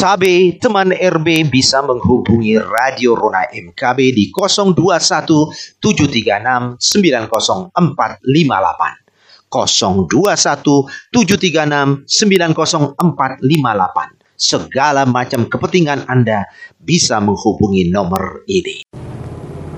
Tabe, teman RB bisa menghubungi Radio Rona MKB di 021 736 90458. 021 736 90458. Segala macam kepentingan Anda bisa menghubungi nomor ini.